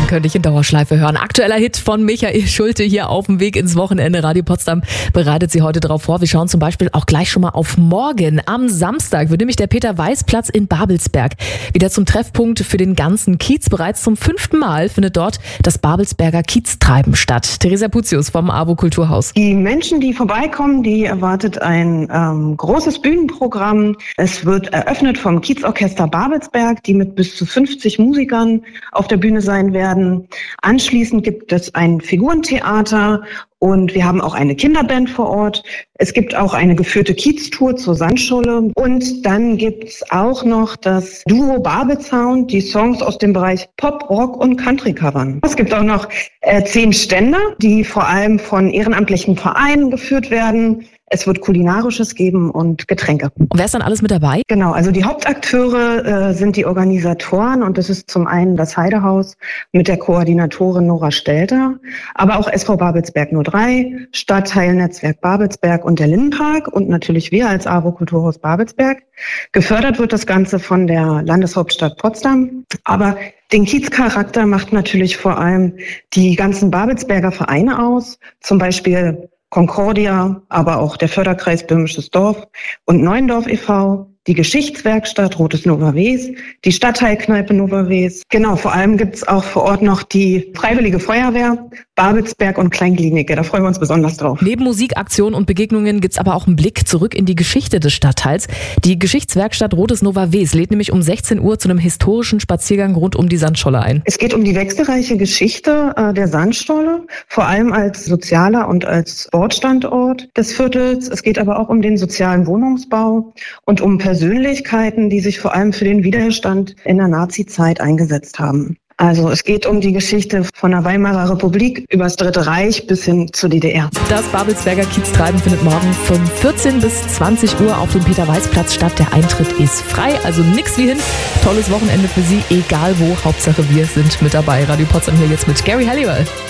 könnte ich in Dauerschleife hören. Aktueller Hit von Michael Schulte hier auf dem Weg ins Wochenende. Radio Potsdam bereitet Sie heute darauf vor. Wir schauen zum Beispiel auch gleich schon mal auf morgen. Am Samstag wird nämlich der Peter-Weiß-Platz in Babelsberg wieder zum Treffpunkt für den ganzen Kiez. Bereits zum 5. Mal findet dort das Babelsberger Kieztreiben statt. Theresa Putius vom AWO Kulturhaus. Die Menschen, die vorbeikommen, die erwartet ein großes Bühnenprogramm. Es wird eröffnet vom Kiezorchester Babelsberg, die mit bis zu 50 Musikern auf der Bühne sein werden. Anschließend gibt es ein Figurentheater und wir haben auch eine Kinderband vor Ort. Es gibt auch eine geführte Kieztour zur Sandscholle. Und dann gibt's auch noch das Duo Babelsound, die Songs aus dem Bereich Pop, Rock und Country covern. Es gibt auch noch 10 Stände, die vor allem von ehrenamtlichen Vereinen geführt werden. Es wird Kulinarisches geben und Getränke. Und wer ist dann alles mit dabei? Genau, also die Hauptakteure sind die Organisatoren und das ist zum einen das Heidehaus mit der Koordinatorin Nora Stelter, aber auch SV Babelsberg 03, Stadtteilnetzwerk Babelsberg und der Lindenpark und natürlich wir als AWO Kulturhaus Babelsberg. Gefördert wird das Ganze von der Landeshauptstadt Potsdam, aber den Kiezcharakter macht natürlich vor allem die ganzen Babelsberger Vereine aus, zum Beispiel Concordia, aber auch der Förderkreis Böhmisches Dorf und Neuendorf e.V., die Geschichtswerkstatt Rotes Nova Wes, die Stadtteilkneipe Nova Wes. Genau, vor allem gibt's auch vor Ort noch die Freiwillige Feuerwehr, Babelsberg und Kleinklinike. Da freuen wir uns besonders drauf. Neben Musikaktionen und Begegnungen gibt's aber auch einen Blick zurück in die Geschichte des Stadtteils. Die Geschichtswerkstatt Rotes Nova Wes lädt nämlich um 16 Uhr zu einem historischen Spaziergang rund um die Sandscholle ein. Es geht um die wechselreiche Geschichte der Sandscholle, vor allem als sozialer und als Sportstandort des Viertels. Es geht aber auch um den sozialen Wohnungsbau und um Persönlichkeiten, die sich vor allem für den Widerstand in der Nazi-Zeit eingesetzt haben. Also es geht um die Geschichte von der Weimarer Republik über das Dritte Reich bis hin zur DDR. Das Babelsberger Kieztreiben findet morgen von 14 bis 20 Uhr auf dem Peter-Weiß-Platz statt. Der Eintritt ist frei, also nix wie hin. Tolles Wochenende für Sie, egal wo. Hauptsache wir sind mit dabei. Radio Potsdam hier jetzt mit Gary Halliwell.